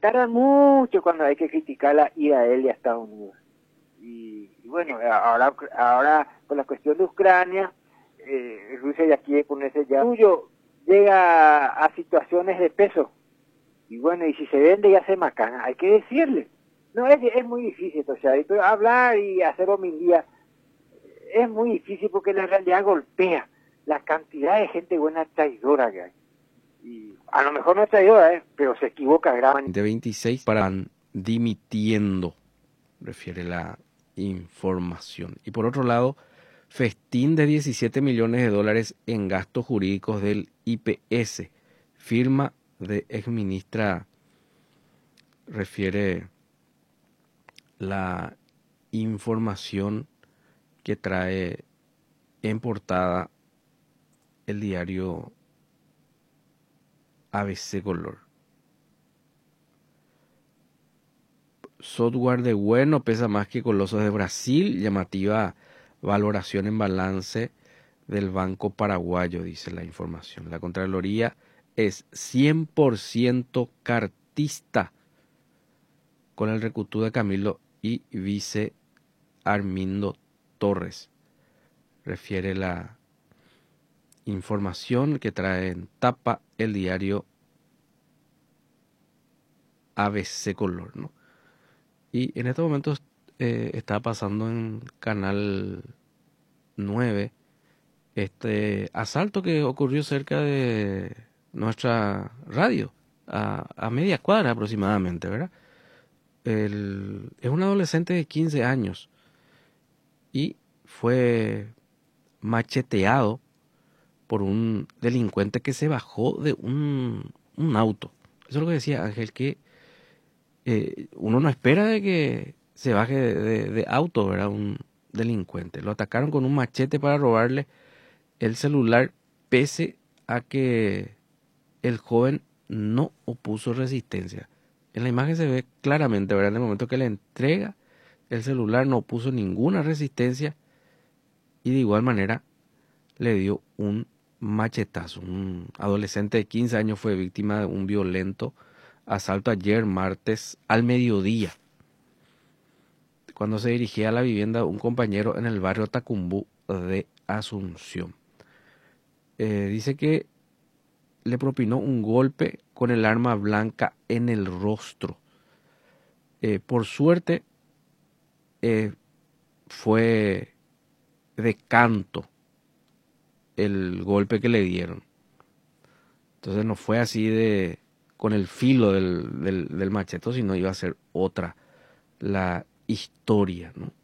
tardan mucho cuando hay que criticar la Israel y a Estados Unidos. Y bueno, ahora con la cuestión de Ucrania, Rusia ya quiere ponerse ya suyo, llega a situaciones de peso. Y bueno, y si se vende ya se macana, hay que decirle. No, es muy difícil, o sea, pero hablar y hacer homilía es muy difícil porque la realidad golpea la cantidad de gente buena traidora que hay. Y a lo mejor no es traidora, pero se equivoca grave. De 26 para dimitiendo, refiere la información. Y por otro lado, festín de 17 millones de dólares en gastos jurídicos del IPS, firma de exministra, refiere la información que trae en portada el diario ABC Color. Software de bueno pesa más que Colosos de Brasil, llamativa valoración en balance del Banco Paraguayo, dice la información. La Contraloría es 100% cartista con el recutú de Camilo y vice Armindo Torres. Refiere la información que trae en tapa el diario ABC Color, ¿no? Y en estos momentos está pasando en Canal 9 este asalto que ocurrió cerca de nuestra radio, a media cuadra aproximadamente, ¿verdad? Es un adolescente de 15 años y fue macheteado por un delincuente que se bajó de un auto. Eso es lo que decía Ángel, que uno no espera de que se baje de auto, ¿verdad? Un delincuente. Lo atacaron con un machete para robarle el celular, pese a que el joven no opuso resistencia. En la imagen se ve claramente, ¿verdad? En el momento que le entrega el celular no opuso ninguna resistencia y de igual manera le dio un machetazo. Un adolescente de 15 años fue víctima de un violento asalto ayer martes al mediodía, cuando se dirigía a la vivienda de un compañero en el barrio Tacumbú de Asunción. Dice que le propinó un golpe con el arma blanca en el rostro. Por suerte fue de canto el golpe que le dieron. Entonces no fue así con el filo del machete, sino iba a ser otra la historia, ¿no?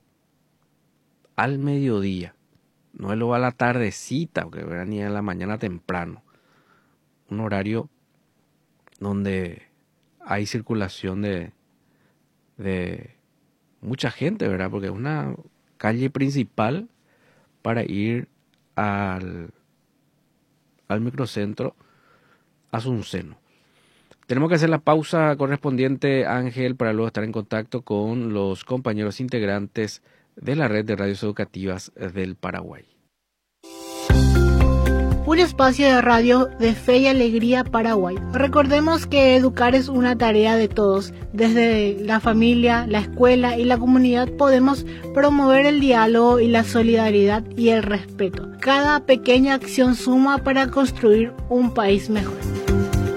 Al mediodía, no es luego a la tardecita, porque era ni a la mañana temprano. Un horario donde hay circulación de mucha gente, ¿verdad? Porque es una calle principal para ir al microcentro Asunceno. Tenemos que hacer la pausa correspondiente, Ángel, para luego estar en contacto con los compañeros integrantes de la red de radios educativas del Paraguay. Un espacio de radio de fe y alegría Paraguay. Recordemos que educar es una tarea de todos. Desde la familia, la escuela y la comunidad podemos promover el diálogo y la solidaridad y el respeto. Cada pequeña acción suma para construir un país mejor.